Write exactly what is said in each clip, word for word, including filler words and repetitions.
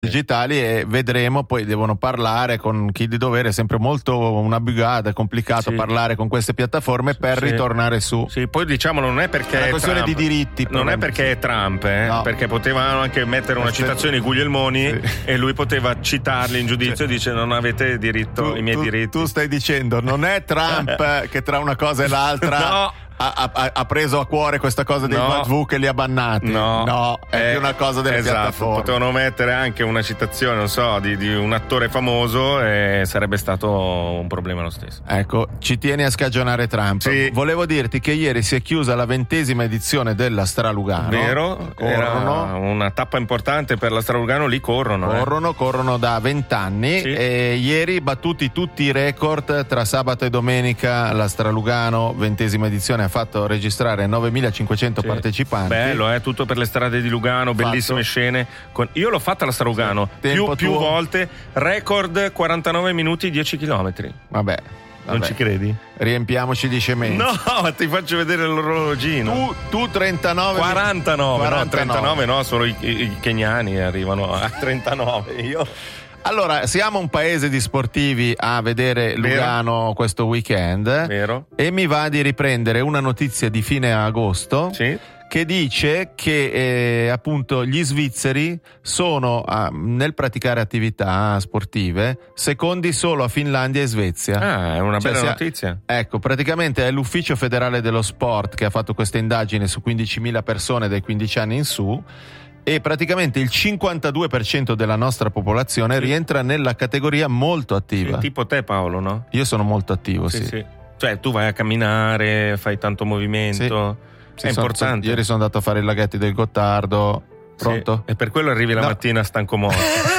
digitali e vedremo, poi devono parlare con chi di dovere, è sempre molto una bugada, è complicato sì. parlare con queste piattaforme per sì. ritornare su. Sì, poi diciamolo, non è perché è una questione Trump, di diritti. Non è perché è Trump, eh, no. perché potevano anche mettere una Questo citazione di Guglielmoni sì. e lui poteva citarli in giudizio sì. e dice non avete diritto, tu, i miei tu, diritti. Tu stai dicendo, non è Trump che tra una cosa e l'altra no. Ha, ha, ha preso a cuore questa cosa dei no, V che li ha bannati. No, no è eh, più una cosa delle esatto, piattaforme. Potevano mettere anche una citazione, non so, di, di un attore famoso e sarebbe stato un problema lo stesso. Ecco, ci tieni a scagionare Trump. Sì. Volevo dirti che ieri si è chiusa la ventesima edizione della Stralugano. Vero, corrono. Era una tappa importante per la Stralugano, lì corrono. Corrono, eh. corrono da vent'anni sì. e ieri battuti tutti i record tra sabato e domenica. La Stralugano, ventesima edizione, ha fatto registrare novemilacinquecento sì. partecipanti. Bello, eh, tutto per le strade di Lugano, fatto. Bellissime scene. Con... Io l'ho fatta la Stralugano sì. più, più volte, record quarantanove minuti, dieci chilometri. Vabbè. Non Vabbè. ci credi? Riempiamoci di scemenze. No, ti faccio vedere l'orologino. Tu, tu trentanove. quarantanove, quarantanove. No, trentanove no, solo i, i, i keniani arrivano a trentanove. Io... Allora, siamo un paese di sportivi a vedere Lugano Vero. questo weekend. Vero. E mi va di riprendere una notizia di fine agosto. Sì. Che dice che eh, appunto gli svizzeri sono ah, nel praticare attività sportive secondi solo a Finlandia e Svezia. Ah, è una cioè, bella sia, notizia. Ecco, praticamente è l'Ufficio Federale dello Sport che ha fatto questa indagine su quindicimila persone dai quindici anni in su. E praticamente il cinquantadue per cento della nostra popolazione sì. rientra nella categoria molto attiva. Sì, tipo te, Paolo, no? Io sono molto attivo, sì. sì. sì. Cioè tu vai a camminare, fai tanto movimento, sì. è sono, importante. Sono, ieri sono andato a fare i laghetti del Gottardo. Pronto? Sì. E per quello arrivi la no. mattina stanco morto.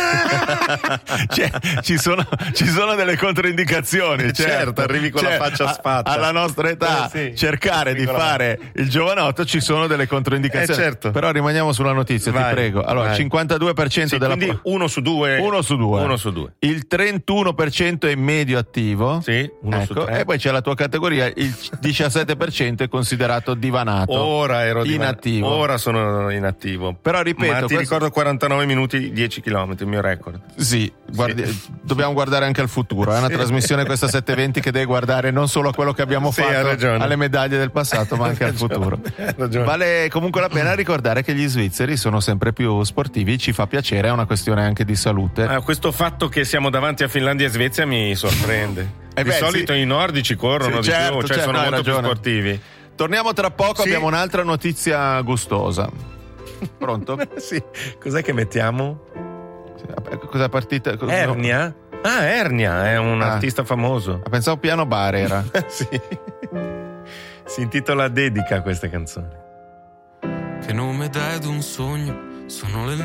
cioè, ci sono, ci sono delle controindicazioni. Certo, certo arrivi con cioè, la faccia sfatta. Alla nostra età, eh, sì. cercare di fare il giovanotto ci sono delle controindicazioni. Eh, certo. Però rimaniamo sulla notizia, vai, ti prego. Allora, vai. cinquantadue per cento sì, della quindi uno su due. Uno su due. Uno su due. Il trentuno per cento è medio attivo. Sì, uno ecco, su tre. E poi c'è la tua categoria, il diciassette per cento è considerato divanato. Ora ero inattivo. Divan- ora sono inattivo. Però ripeto, ma ti questo... ricordo quarantanove minuti, dieci chilometri, il mio record. Sì, guardi, sì. dobbiamo guardare anche al futuro. È una sì. trasmissione questa sette venti che deve guardare non solo a quello che abbiamo sì, fatto, alle medaglie del passato, ma anche al futuro. Vale comunque la pena ricordare che gli svizzeri sono sempre più sportivi, ci fa piacere, è una questione anche di salute. Ah, questo fatto che siamo davanti a Finlandia e Svezia mi sorprende. Eh di beh, solito sì. i nordici corrono sì, di certo, più, cioè certo, sono no, molto ragione. più sportivi. Torniamo tra poco, sì. abbiamo un'altra notizia gustosa. Pronto? Sì. Cos'è che mettiamo? Cosa è partita? Ernia? Ah, Ernia, è un ah. artista famoso. Pensavo Piano Bar era. Sì. Si intitola Dedica questa canzone. Che nome dai ad un sogno? Sono le